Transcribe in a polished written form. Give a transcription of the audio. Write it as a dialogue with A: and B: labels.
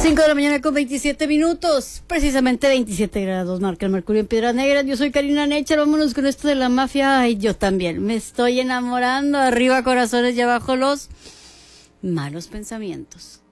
A: 5 de la mañana con 27 minutos, precisamente 27 grados marca el mercurio en Piedras Negras. Yo soy Karina Necher, vámonos con esto de la mafia. Ay, yo también me estoy enamorando. Arriba corazones y abajo los malos pensamientos.